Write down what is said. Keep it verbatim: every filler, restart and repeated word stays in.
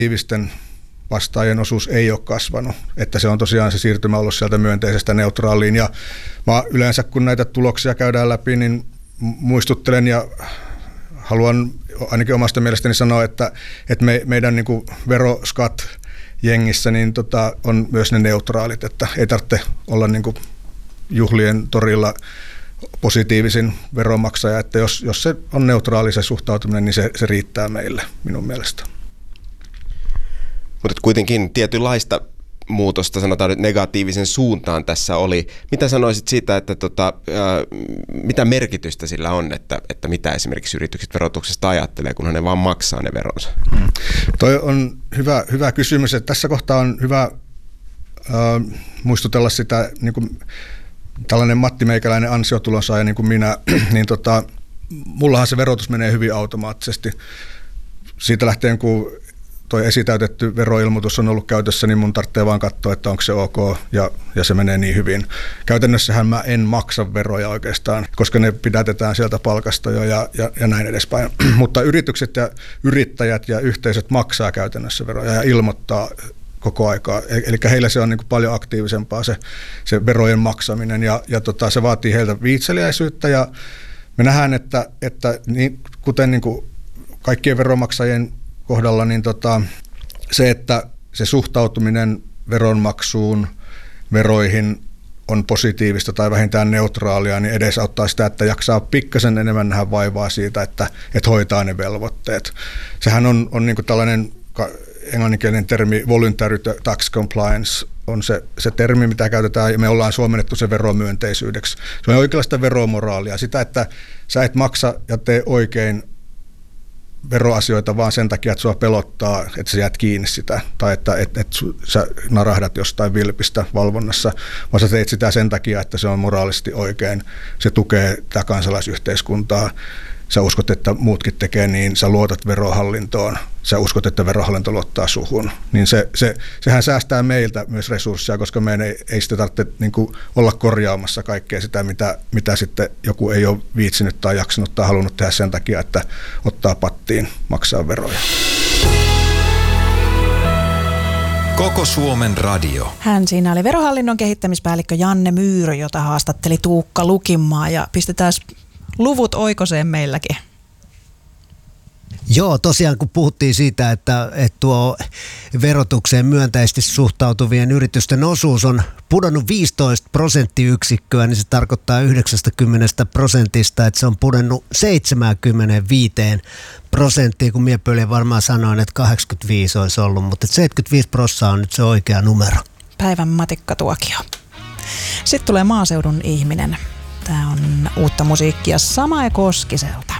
negatiivisten vastaajien osuus ei ole kasvanut, että se on tosiaan se siirtymä ollut sieltä myönteisestä neutraaliin. Ja mä yleensä kun näitä tuloksia käydään läpi, niin muistuttelen ja haluan ainakin omasta mielestäni sanoa, että, että me, meidän niin kuin veroskat jengissä niin tota, on myös ne neutraalit, että ei tarvitse olla niin kuin juhlien torilla positiivisin veronmaksaja, että jos, jos se on neutraali se suhtautuminen, niin se, se riittää meille minun mielestä. Mutta kuitenkin tietynlaista muutosta, sanotaan nyt negatiivisen suuntaan tässä oli. Mitä sanoisit siitä, että tota, ää, mitä merkitystä sillä on, että, että mitä esimerkiksi yritykset verotuksesta ajattelee, kunhan ne vaan maksaa ne veronsa? Hmm. Toi on hyvä, hyvä kysymys. Että tässä kohtaa on hyvä ää, muistutella sitä, niin kuin tällainen Matti Meikäläinen ansiotulonsaaja niin kuin minä, niin tota, mullahan se verotus menee hyvin automaattisesti. Siitä lähtien, kun toi esitäytetty veroilmoitus on ollut käytössä, niin mun tarvitsee vaan katsoa, että onko se ok ja, ja se menee niin hyvin. Käytännössähän mä en maksa veroja oikeastaan, koska ne pidätetään sieltä palkasta jo ja, ja, ja näin edespäin. Mutta yritykset ja yrittäjät ja yhteisöt maksaa käytännössä veroja ja ilmoittaa koko aikaa. Eli heillä se on niin kuin paljon aktiivisempaa se, se verojen maksaminen ja, ja tota, se vaatii heiltä viitseliäisyyttä ja me nähdään, että, että niin, kuten niin kuin kaikkien veronmaksajien kohdalla, niin tota, se, että se suhtautuminen veronmaksuun, veroihin on positiivista tai vähintään neutraalia, niin edesauttaa sitä, että jaksaa pikkasen enemmän nähdä vaivaa siitä, että, että hoitaa ne velvoitteet. Sehän on, on niin kuin tällainen englanninkielinen termi voluntary tax compliance on se, se termi, mitä käytetään, ja me ollaan suomennettu se veromyönteisyydeksi. Se on oikeanlaista veromoraalia, sitä, että sä et maksa ja tee oikein veroasioita vaan sen takia, että sua pelottaa, että sä jäät kiinni sitä, tai että et, et sä narahdat jostain vilpistä valvonnassa, vaan sä teet sitä sen takia, että se on moraalisesti oikein, se tukee tätä kansalaisyhteiskuntaa, sä uskot, että muutkin tekee niin, sä luotat verohallintoon, sä uskot, että verohallinto luottaa suhun, niin se, se, sehän säästää meiltä myös resursseja, koska meidän ei, ei sitä tarvitse niin kuin olla korjaamassa kaikkea sitä, mitä, mitä sitten joku ei ole viitsinyt tai jaksanut tai halunnut tehdä sen takia, että ottaa pattiin maksaa veroja. Koko Suomen radio. Hän siinä oli verohallinnon kehittämispäällikkö Janne Myyrö, jota haastatteli Tuukka Lukinmaa, ja pistetään luvut oikoseen meilläkin. Joo, tosiaan kun puhuttiin siitä, että, että tuo verotukseen myönteisesti suhtautuvien yritysten osuus on pudonnut viisitoista prosenttiyksikköä, niin se tarkoittaa yhdeksänkymmentä prosentista, että se on pudonnut seitsemänkymmentäviisi prosenttia, kun miepöliä varmaan sanoin, että kahdeksankymmentäviisi olisi ollut, mutta seitsemänkymmentäviisi prosenttia on nyt se oikea numero. Päivän matikkatuokio. Sitten tulee maaseudun ihminen. Tämä on uutta musiikkia Samae Koskiselta.